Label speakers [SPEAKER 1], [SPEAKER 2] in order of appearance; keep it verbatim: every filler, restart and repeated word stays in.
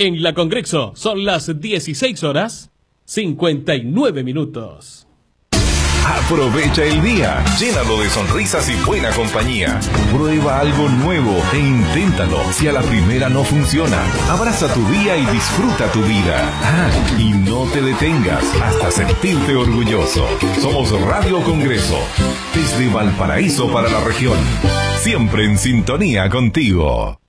[SPEAKER 1] En la Congreso son las dieciséis horas cincuenta y nueve minutos.
[SPEAKER 2] Aprovecha el día, llénalo de sonrisas y buena compañía. Prueba algo nuevo e inténtalo. Si a la primera no funciona, abraza tu día y disfruta tu vida. Ah, y no te detengas hasta sentirte orgulloso. Somos Radio Congreso, desde Valparaíso para la región. Siempre en sintonía contigo.